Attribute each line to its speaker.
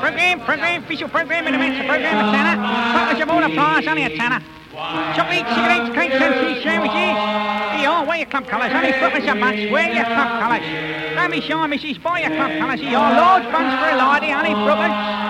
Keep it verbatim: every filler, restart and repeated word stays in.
Speaker 1: program, program, official program in the midst of program of Tanner. Focus of all applause, only a Tanner. Chocolate, cigarettes, cakes and cheese sandwiches. Here, wear your club colours, only focus a bunch, wear your club colours. Don't be shy, missus, buy your club colours here. Large bunch for a lady, honey, brothers.